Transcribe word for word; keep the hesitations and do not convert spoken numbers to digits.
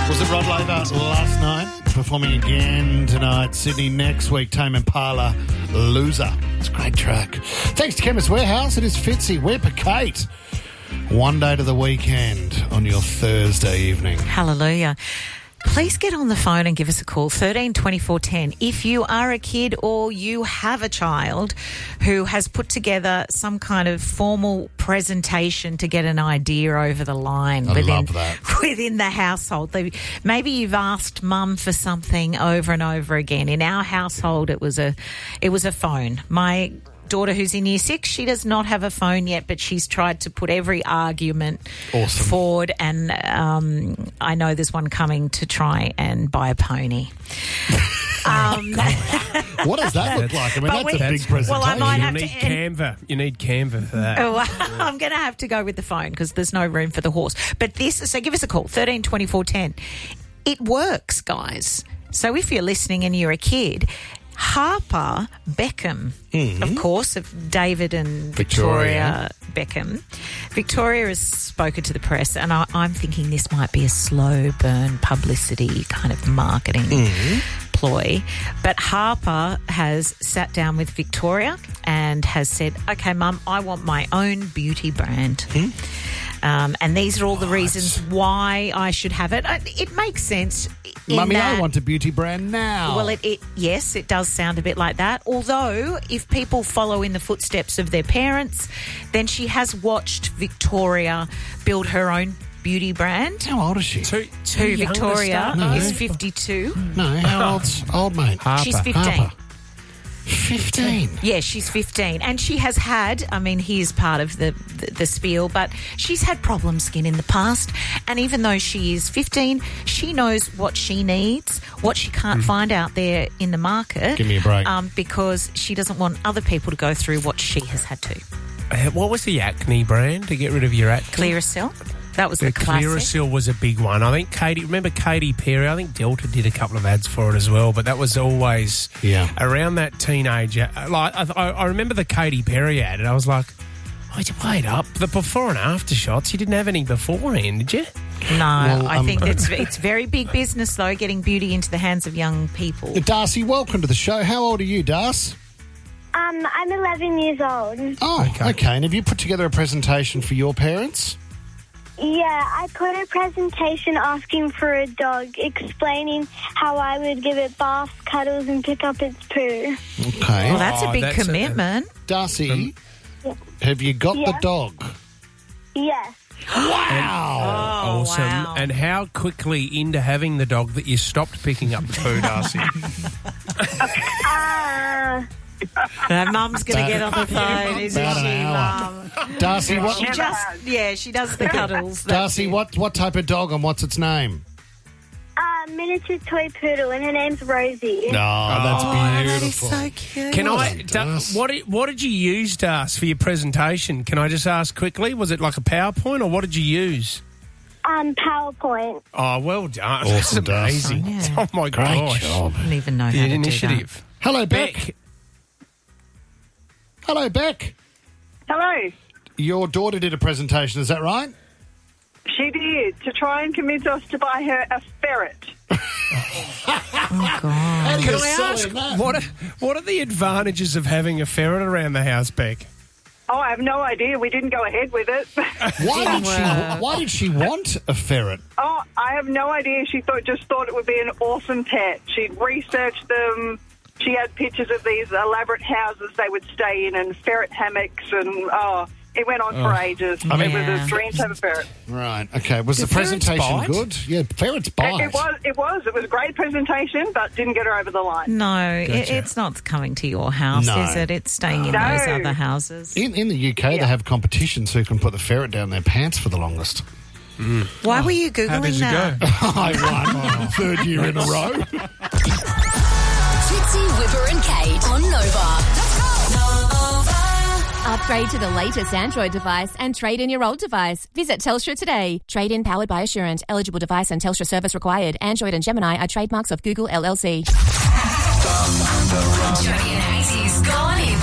Was it Rod Laver last night? Performing again tonight. Sydney next week. Tame Impala, Loser. It's a great track. Thanks to Chemist Warehouse. It is Fitzy. Whipper Kate. One day to the weekend on your Thursday evening. Hallelujah. Please get on the phone and give us a call, thirteen twenty-four ten. If you are a kid or you have a child who has put together some kind of formal presentation to get an idea over the line I within, love that. within the household. Maybe you've asked mum for something over and over again. In our household, it was a, it was a phone. My daughter who's in year six, she does not have a phone yet, but she's tried to put every argument awesome. forward, and um, I know there's one coming to try and buy a pony. um, what does that look like? I mean, but that's we, a big presentation. Well, I might you have need to, Canva. You need Canva for that. Oh, I'm going to have to go with the phone because there's no room for the horse. But this, so give us a call, thirteen twenty-four ten. It works, guys. So if you're listening and you're a kid, Harper Beckham, mm-hmm. of course, of David and Victoria. Victoria Beckham. Victoria has spoken to the press, and I, I'm thinking this might be a slow burn publicity kind of marketing mm-hmm. ploy. But Harper has sat down with Victoria and has said, okay, Mum, I want my own beauty brand. Mm-hmm. Um, and these are all the reasons why I should have it. It makes sense. Mummy, that, I want a beauty brand now. Well, it, it yes, it does sound a bit like that. Although, if people follow in the footsteps of their parents, then she has watched Victoria build her own beauty brand. How old is she? Two, two Victoria no. is fifty-two. No, how old's old mate? Harper. She's fifteen. Harper. fifteen. Yeah, she's fifteen. And she has had, I mean, here's part of the, the, the spiel, but she's had problem skin in the past. And even though she is fifteen, she knows what she needs, what she can't mm. find out there in the market. Give me a break. Um, because she doesn't want other people to go through what she has had to. Uh, what was the acne brand to get rid of your acne? Clearasil. That was the, the classic. Clearasil was a big one. I think Katy, remember Katy Perry? I think Delta did a couple of ads for it as well, but that was always yeah. around that teenager. Like I, I remember the Katy Perry ad, and I was like, wait, wait up. The before and after shots, you didn't have any beforehand, did you? No, well, I um, think it's it's very big business, though, getting beauty into the hands of young people. Darcy, welcome to the show. How old are you, Darcy? Um, I'm eleven years old. Oh, okay. okay. And have you put together a presentation for your parents? Yeah, I put a presentation asking for a dog, explaining how I would give it baths, cuddles, and pick up its poo. Okay. Well, that's a big oh, that's commitment. A, Darcy, um, yeah. have you got yeah. the dog? Yes. Wow. Oh, awesome. wow. And how quickly into having the dog that you stopped picking up the poo, Darcy? uh... Her mum's going to get on the phone, isn't About she, an hour. Mum? Darcy, what? She just, yeah, she does the cuddles. Darcy, what, what type of dog and what's its name? Uh, miniature toy poodle, and her name's Rosie. No, oh, that's Oh, beautiful. that is so cute. Can Well I? done, Da, Darcy. what did, what did you use, Darcy, for your presentation? Can I just ask quickly? Was it like a PowerPoint, or what did you use? Um, PowerPoint. Oh, well done. Awesome, That's amazing. Darcy. Oh my Great gosh. job. I don't even know The how to initiative. do Hello, Beck. Beck. Hello, Beck. Hello. Your daughter did a presentation, is that right? She did, to try and convince us to buy her a ferret. that. Oh, God. How do you Can I sell ask, him that? what are, what are the advantages of having a ferret around the house, Beck? Oh, I have no idea. We didn't go ahead with it. Why did she? Why did she want a ferret? Oh, I have no idea. She thought just thought it would be an awesome pet. She'd researched them. She had pictures of these elaborate houses they would stay in and ferret hammocks and, oh, it went on for ages. I mean, it was yeah. a dream to have a ferret. Right, okay. Was Do the presentation ferrets bite? good? Yeah, ferrets bite. It, it was. It was. It was a great presentation, but didn't get her over the line. No, it, Gotcha. it's not coming to your house, No. is it? It's staying in No. those other houses. In, in the U K, Yeah. they have competitions who can put the ferret down their pants for the longest. Why were you Googling How did you that? go? I won. Third year in a row. Fitzy, Whipper and Kate on Nova. Nova. Upgrade to the latest Android device and trade in your old device. Visit Telstra today. Trade in powered by Assurant. Eligible device and Telstra service required. Android and Gemini are trademarks of Google L L C. Jody and Hazy's Gone in